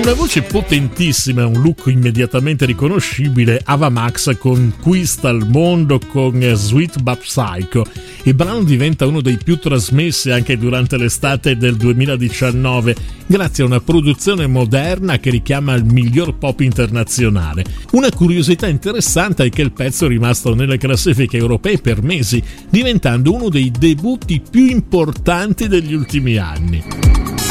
una voce potentissima e un look immediatamente riconoscibile, Ava Max conquista il mondo con Sweet But Psycho. Il brano diventa uno dei più trasmessi anche durante l'estate del 2019, grazie a una produzione moderna che richiama il miglior pop internazionale. Una curiosità interessante è che il pezzo è rimasto nelle classifiche europee per mesi, diventando uno dei debutti più importanti degli ultimi anni.